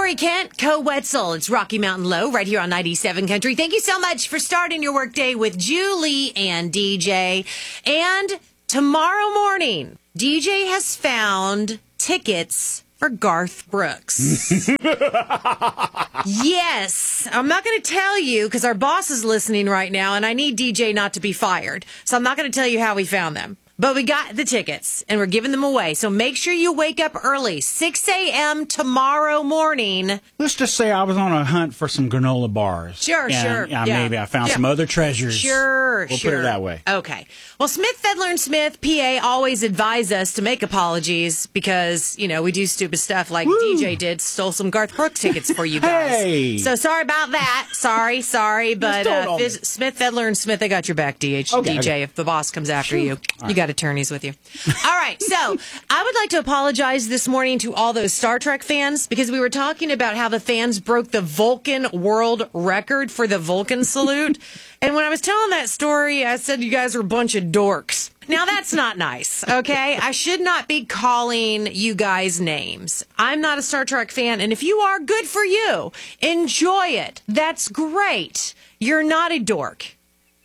Lori Kent, Co-Wetzel. It's Rocky Mountain Low right here on 97 Country. Thank you so much for starting your workday with Julie and DJ. And tomorrow morning, DJ has found tickets for Garth Brooks. Yes. I'm not going to tell you because our boss is listening right now and I need DJ not to be fired. So I'm not going to tell you how we found them. But we got the tickets, and we're giving them away. So make sure you wake up early, 6 a.m. tomorrow morning. Let's just say I was on a hunt for some granola bars. Sure. Maybe I found some other treasures. Sure. We'll put it that way. Okay. Well, Smith, Fedler, and Smith, PA, always advise us to make apologies because, you know, we do stupid stuff like DJ did, stole some Garth Brooks tickets for you guys. Hey! So sorry about that. Sorry. But Smith, Fedler, and Smith, they got your back, DJ. If the boss comes after you, you got attorneys with you. All right. So I would like to apologize this morning to all those Star Trek fans because we were talking about how the fans broke the Vulcan world record for the Vulcan salute. And when I was telling that story, I said you guys were a bunch of dorks. Now, that's not nice, okay? I should not be calling you guys names. I'm not a Star Trek fan, and if you are, good for you. Enjoy it. That's great. You're not a dork.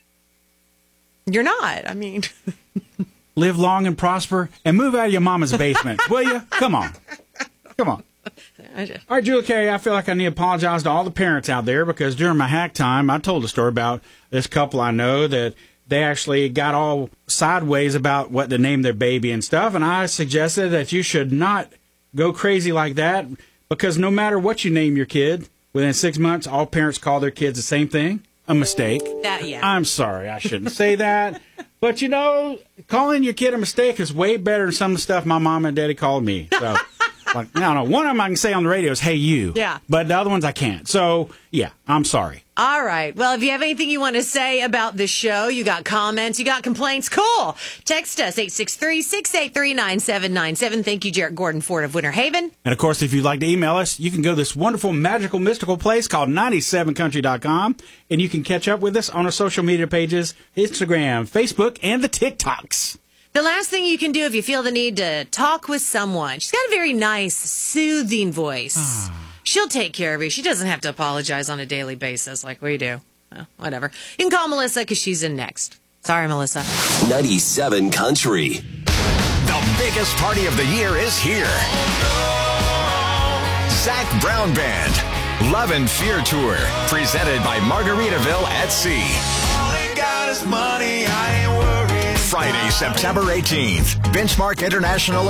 You're not. I mean... Live long and prosper and move out of your mama's basement, will you? Come on. All right, Julie K, I feel like I need to apologize to all the parents out there because during my hack time, I told a story about this couple I know that they actually got all sideways about what to name their baby and stuff, and I suggested that you should not go crazy like that because no matter what you name your kid, within 6 months, all parents call their kids the same thing. A mistake. I'm sorry, I shouldn't say that. But, you know, calling your kid a mistake is way better than some of the stuff my mom and daddy called me. So, like, I don't know. One of them I can say on the radio is, hey, you. Yeah. But the other ones I can't. So, yeah, I'm sorry. All right. Well, if you have anything you want to say about the show, you got comments, you got complaints, cool. Text us, 863-683-9797. Thank you, Jarrett Gordon Ford of Winter Haven. And, of course, if you'd like to email us, you can go to this wonderful, magical, mystical place called 97country.com, and you can catch up with us on our social media pages, Instagram, Facebook, and the TikToks. The last thing you can do if you feel the need to talk with someone, she's got a very nice, soothing voice. She'll take care of you. She doesn't have to apologize on a daily basis like we do. Well, whatever. You can call Melissa because she's in next. Sorry, Melissa. 97 Country. The biggest party of the year is here. Zac Brown Band. Love and Fear Tour. Presented by Margaritaville at Sea. All I got is money, I ain't worried. Friday, September 18th. Benchmark International